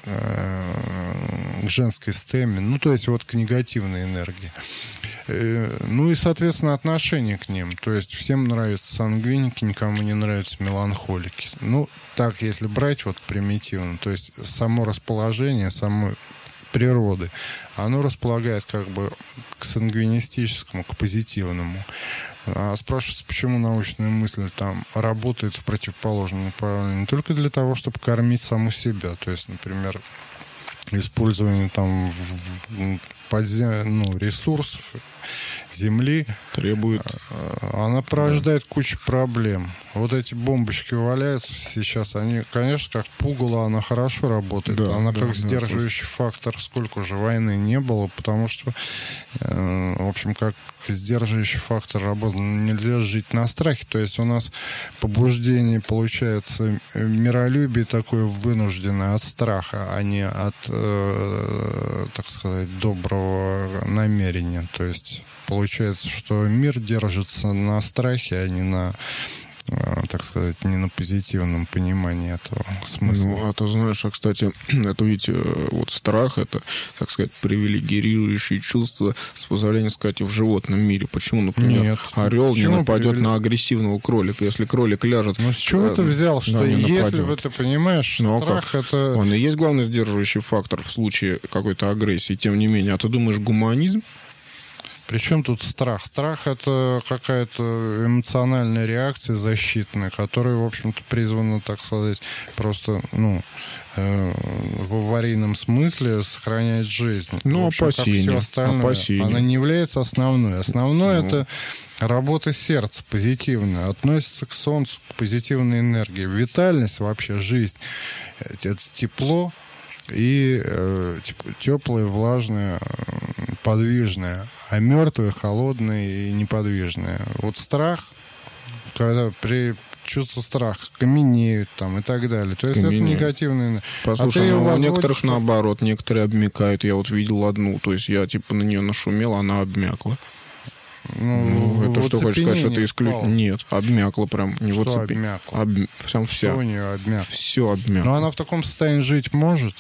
к женской стеме, ну, то есть вот к негативной энергии. Ну и, соответственно, отношение к ним. То есть всем нравятся сангвиники, никому не нравятся меланхолики. Ну, так, если брать вот примитивно, то есть само расположение, самой природы, оно располагает как бы к сангвинистическому, к позитивному. А спрашивается, почему научная мысль там работает в противоположном направлении? Не только для того, чтобы кормить саму себя. То есть, например, использование там подзем... ну, ресурсов земли требует. Она порождает да. кучу проблем. Вот эти бомбочки валяются сейчас, они, конечно, как пугало, она хорошо работает. Да, она да, как да, сдерживающий да, фактор. Сколько уже войны не было, потому что, э, в общем, как сдерживающий фактор работает. Нельзя жить на страхе. То есть у нас побуждение получается миролюбие такое вынужденное от страха, а не от, э, так сказать, доброго намерения. То есть получается, что мир держится на страхе, а не на, так сказать, не на позитивном понимании этого смысла. Ну, а ты знаешь, а, кстати, это ведь вот страх, это, так сказать, привилегирующее чувство, с позволения сказать, в животном мире. Почему, например, Нет. орел Почему не нападет привилег... на агрессивного кролика, если кролик ляжет... Ну, с чего ты взял, что да, если вы это понимаешь, ну, страх а это... Он и есть главный сдерживающий фактор в случае какой-то агрессии, тем не менее. А ты думаешь, гуманизм? Причем тут страх? Страх — это какая-то эмоциональная реакция защитная, которая, в общем-то, призвана, так сказать, просто, ну, э, в аварийном смысле сохранять жизнь. Ну, в общем, опасения. Как все остальное, опасения. она не является основной. Основное ну. — это работа сердца позитивная, относится к солнцу, к позитивной энергии. Витальность, вообще жизнь, это тепло и э, теплое, влажное, подвижное, а мертвое, холодное и неподвижное. Вот страх, когда при чувство страха каменеют там и так далее. То есть каменеют. Это негативные. Послушай, а ну, у некоторых наоборот, некоторые обмякают. Я вот видел одну, то есть я типа на нее нашумел, она обмякла. Ну, ну, это что хочешь сказать, что это исключительно? Нет, обмякла прям. Не что вот обмякла? Об... Сам вся. Что у нее обмякло? Все обмякло. Но она в таком состоянии жить может?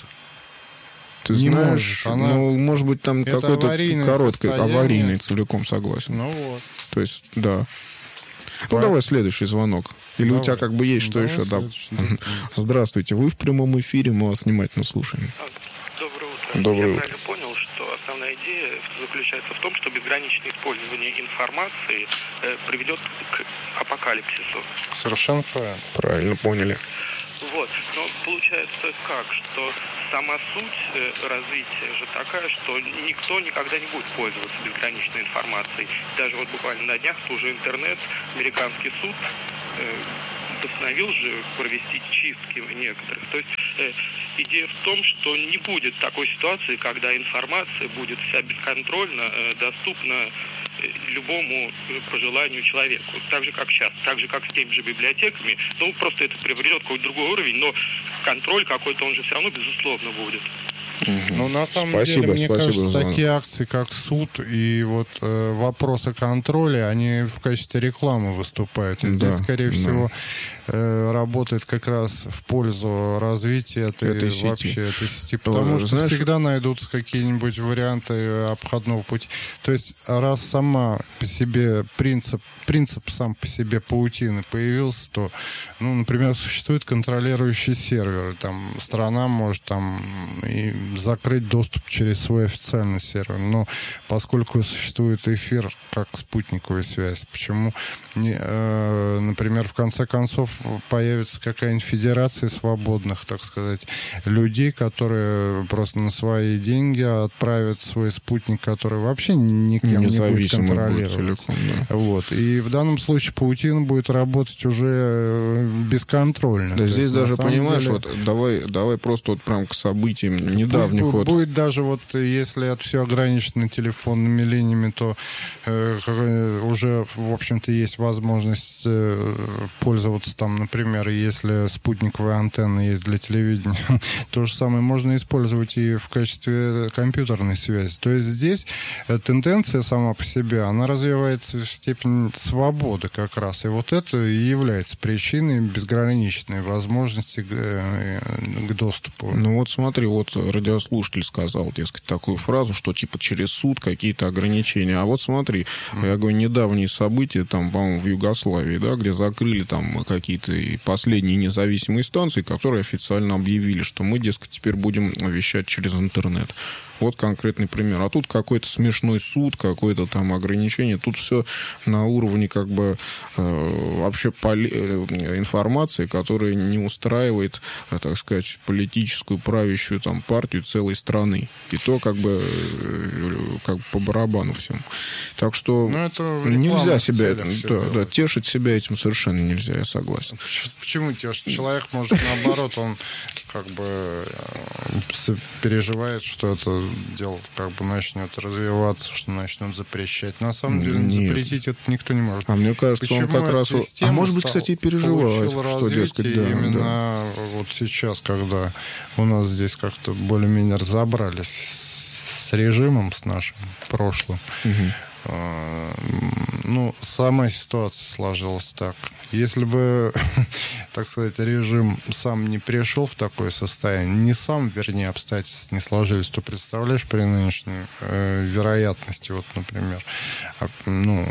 Ты не знаешь, может. Она... ну, может быть, там какой-то короткий, аварийный, целиком согласен. Ну вот. То есть, да. Ну, давай следующий звонок. Или давай. У тебя как бы есть что давай еще? Да. Здравствуйте, вы в прямом эфире, мы вас внимательно слушаем. Доброе утро. Доброе Я утро. правильно понял, что основная идея заключается в том, что безграничное использование информации э, приведет к апокалипсису. Совершенно правильно. Правильно поняли. Вот. Но получается как, что сама суть э, развития же такая, что никто никогда не будет пользоваться безграничной информацией. Даже вот буквально на днях тоже интернет, американский суд э, постановил же провести чистки некоторых. То есть э, идея в том, что не будет такой ситуации, когда информация будет вся бесконтрольно э, доступна любому по желанию человеку. Так же, как сейчас. Так же, как с теми же библиотеками. Ну, просто это приобретет какой-то другой уровень, но контроль какой-то, он же все равно, безусловно, будет. Ну, на самом спасибо, деле, мне спасибо, кажется, Звонок. Такие акции, как суд и вот э, вопросы контроля, они в качестве рекламы выступают. И здесь, да, скорее да. всего, э, работает как раз в пользу развития этой, этой сети. вообще этой сети. Потому ну, что знаешь... всегда найдутся какие-нибудь варианты обходного пути. То есть, раз сама по себе принцип, принцип сам по себе паутины появился, то, ну, например, существует контролирующий сервер. Там страна может там и закрыть доступ через свой официальный сервер. Но поскольку существует эфир как спутниковая связь, почему, не, э, например, в конце концов появится какая-нибудь федерация свободных, так сказать, людей, которые просто на свои деньги отправят свой спутник, который вообще никем не будет контролироваться. Целиком, да. Вот. И в данном случае паутина будет работать уже бесконтрольно. Да, здесь есть, даже, понимаешь, деле... вот давай, давай просто вот прям к событиям недавних будет, вот. Будет даже вот, если это все ограничено телефонными линиями, то э, уже, в общем-то, есть возможность э, пользоваться там, например, если спутниковая антенна есть для телевидения, то же самое можно использовать и в качестве компьютерной связи. То есть здесь тенденция сама по себе, она развивается в степени свободы как раз. И вот это и является причиной безграничной возможности к, к доступу. Ну вот смотри, вот радиослушатель сказал, дескать, такую фразу, что типа через суд какие-то ограничения. А вот смотри, mm. я говорю, недавние события, там, по-моему, в Югославии, да, где закрыли там какие-то последние независимые станции, которые официально объявили, что мы, дескать, теперь будем вещать через интернет. Вот конкретный пример. А тут какой-то смешной суд, какое-то там ограничение. Тут все на уровне как бы э, вообще поли... информации, которая не устраивает, э, так сказать, политическую правящую там партию целой страны. И то как бы, э, как бы по барабану всем. Так что нельзя себя да, да, тешить себя этим совершенно нельзя, я согласен. Почему тешить? Человек может наоборот, он как бы переживает, что это дело как бы начнет развиваться, что начнут запрещать. На самом деле Нет. запретить это никто не может. А мне кажется, почему он как раз... А может быть, кстати, и переживает, что, дескать, да. Именно да. вот сейчас, когда у нас здесь как-то более-менее разобрались с режимом, с нашим прошлым, угу. ну, сама ситуация сложилась так. Если бы, так сказать, режим сам не пришел в такое состояние, не сам, вернее, обстоятельства не сложились, то представляешь, при нынешней э, вероятности, вот, например, ну,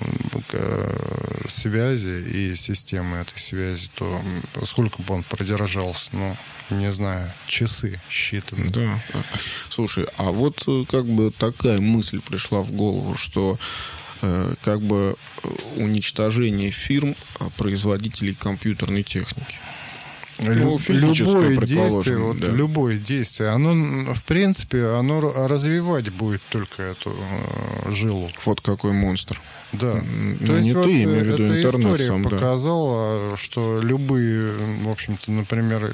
э, связи и системы этой связи, то сколько бы он продержался, ну, не знаю, часы считаны. Да. Слушай, а вот как бы такая мысль пришла в голову, что э, как бы уничтожение фирм, производителей компьютерной техники. Ну, любое действие, вот, да. любое действие, оно, в принципе, оно развивать будет только эту э, жилу. Вот какой монстр. Да. Ну, То есть не вот ты, имею в виду эта интернет история сам, показала, да. что любые, в общем-то, например,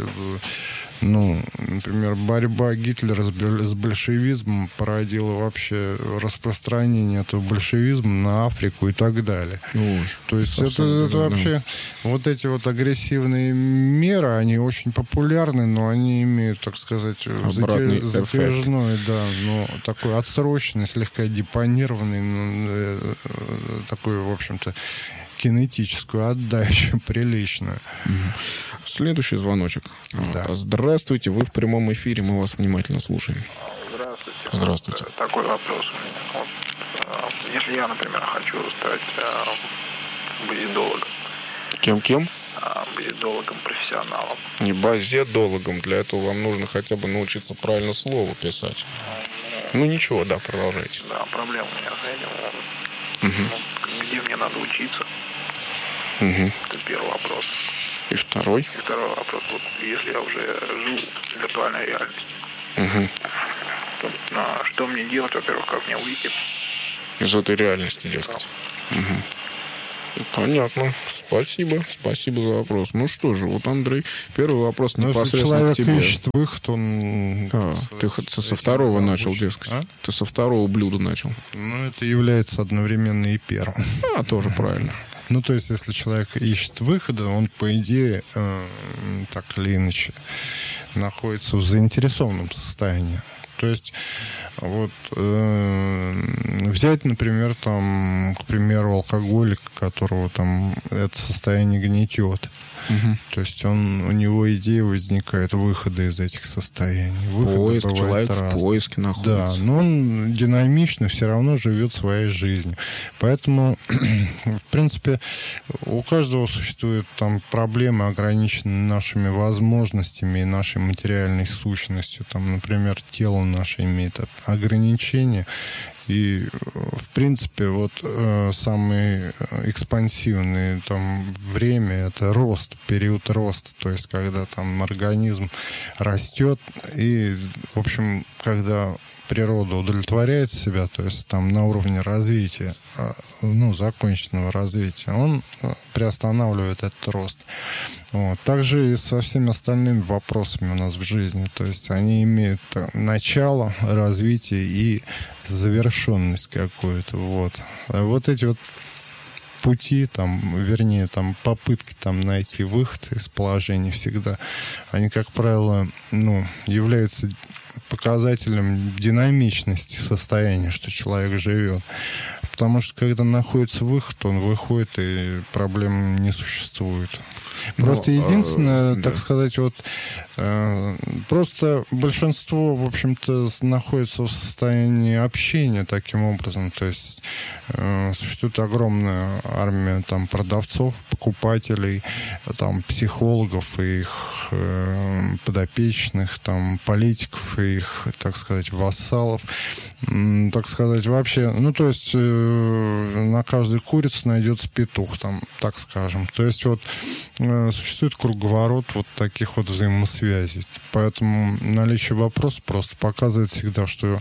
ну, например, борьба Гитлера с большевизмом породила вообще распространение этого большевизма на Африку и так далее. Ой, То есть это, это да, вообще да. вот эти вот агрессивные меры, они очень популярны, но они имеют, так сказать, затяжной, да, но такой отсроченный, слегка депонированный, ну, такой, в общем-то, кинетическую отдачу приличную. Следующий звоночек. Да. Здравствуйте, вы в прямом эфире, мы вас внимательно слушаем. Здравствуйте. Здравствуйте. Такой вопрос у меня. Вот, если я, например, хочу стать базидологом. Кем-кем? Базидологом, профессионалом. Не базидологом. Для этого вам нужно хотя бы научиться правильно слово писать. Ну ничего, да, продолжайте. Да, проблема у меня с этим. Угу. Ну, где мне надо учиться? Угу. Это первый вопрос. И второй? И второй вопрос. Вот если я уже живу в виртуальной реальности, угу. то а, что мне делать? Во-первых, как мне выйти? Из этой реальности, дескать. Да. Угу. Понятно. Спасибо. Спасибо за вопрос. Ну что же, вот, Андрей, первый вопрос Но непосредственно к тебе. Если человек ищет выход, он... А, ты, ты со второго начал, дескать. А? Ты со второго блюда начал. Ну, это является одновременно и первым. А, тоже правильно. Ну, то есть, если человек ищет выхода, он, по идее, э, так или иначе, находится в заинтересованном состоянии. То есть, вот, э, взять, например, там, к примеру, алкоголика, которого там это состояние гнетет. Угу. То есть он, у него идея возникает выхода из этих состояний. Поиск, человек в поиске находится. Да, но он динамично все равно живет своей жизнью. Поэтому, в принципе, у каждого существуют там проблемы, ограниченные нашими возможностями и нашей материальной сущностью. Там, например, тело наше имеет ограничения. И, в принципе, вот э, самое экспансивное там время — это рост, период роста. То есть, когда там организм растет, и, в общем, когда природа удовлетворяет себя, то есть там на уровне развития, ну, законченного развития, он приостанавливает этот рост. Вот. Также и со всеми остальными вопросами у нас в жизни. То есть они имеют начало, развитие и завершенность какую-то. Вот. А вот эти вот пути, там, вернее, там, попытки там, найти выход из положения всегда, они, как правило, ну, являются показателем динамичности состояния, что человек живет. Потому что, когда находится выход, он выходит, и проблем не существует. Просто ну, единственное, а, так да. сказать, вот э, просто большинство, в общем-то, находится в состоянии общения таким образом. То есть э, существует огромная армия там продавцов, покупателей, там психологов и их э, подопечных, там политиков и их, так сказать, вассалов. М, так сказать, вообще, ну, то есть э, на каждой курице найдется петух, там, так скажем. То есть вот существует круговорот вот таких вот взаимосвязей. Поэтому наличие вопроса просто показывает всегда, что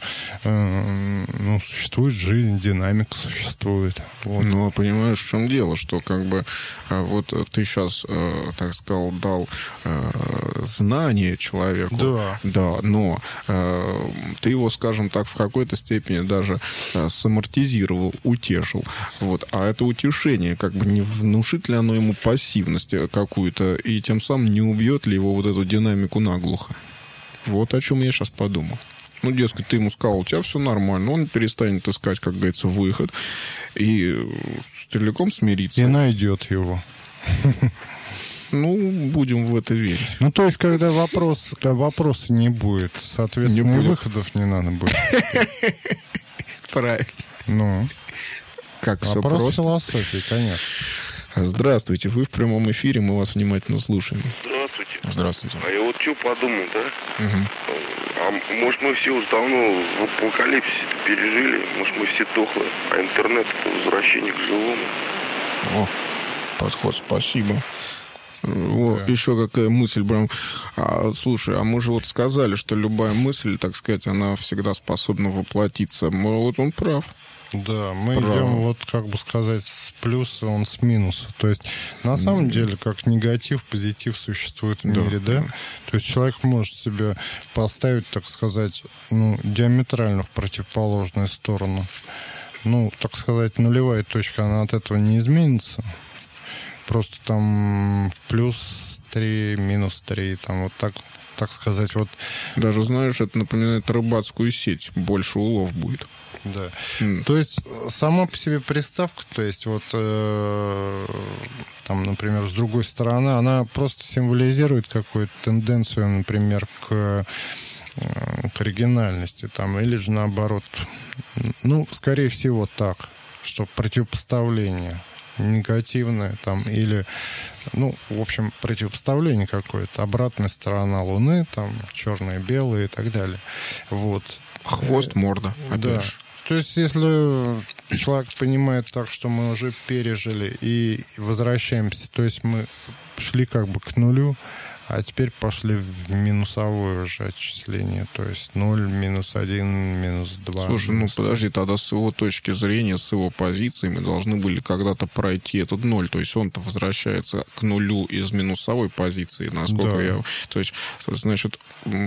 э, ну, существует жизнь, динамика существует. Вот. Ну, понимаешь, в чем дело, что как бы вот ты сейчас, э, так сказал, дал э, знание человеку. Да. Да, но э, ты его, скажем так, в какой-то степени даже э, самортизировал, утешил. Вот. А это утешение, как бы не внушит ли оно ему пассивности какую-то, и тем самым не убьет ли его вот эту динамику наглухо? Вот о чем я сейчас подумал. Ну, дескать, ты ему сказал, у тебя все нормально, он перестанет искать, как говорится, выход, и целиком смирится. И найдет его. Ну, будем в это верить. Ну, то есть, когда вопрос, когда вопроса не будет, соответственно, не будет. Выходов не надо будет. Правильно. Ну, как все вопрос просто. Философии, конечно. Здравствуйте, вы в прямом эфире, мы вас внимательно слушаем. Здравствуйте. Здравствуйте. А я вот что подумал, да? Угу. А может, мы все уже давно в апокалипсисе пережили, может, мы все дохлые, а интернет — это возвращение к живому. О, подход, спасибо. О, да. Еще какая мысль, прям. А, слушай, а мы же вот сказали, что любая мысль, так сказать, она всегда способна воплотиться. Вот он прав. Да, мы прав. идем, вот как бы сказать, с плюса, он с минуса. То есть, на самом mm-hmm. деле, как негатив, позитив существует в мире, да? да? То есть, человек может себя поставить, так сказать, ну, диаметрально в противоположную сторону. Ну, так сказать, нулевая точка, она от этого не изменится. Просто там в плюс три, минус три, там вот так, так сказать, вот. Даже, знаешь, это напоминает рыбацкую сеть. Больше улов будет. Да. Mm. То есть сама по себе приставка, то есть вот э, там, например, с другой стороны, она просто символизирует какую-то тенденцию, например, к, к оригинальности, там, или же наоборот. Ну, скорее всего, так, что противопоставление негативное там, или, ну, в общем, противопоставление какое-то, обратная сторона Луны, там, черное, белое и так далее. Вот. Хвост, морда, опять да. же. То есть, если человек понимает так, что мы уже пережили и возвращаемся, то есть мы шли как бы к нулю, а теперь пошли в минусовое уже отчисление. То есть ноль, минус один, минус два. Слушай, минус ну подожди, тогда с его точки зрения, с его позиции мы должны были когда-то пройти этот ноль. То есть он-то возвращается к нулю из минусовой позиции, насколько да. я... То есть, значит...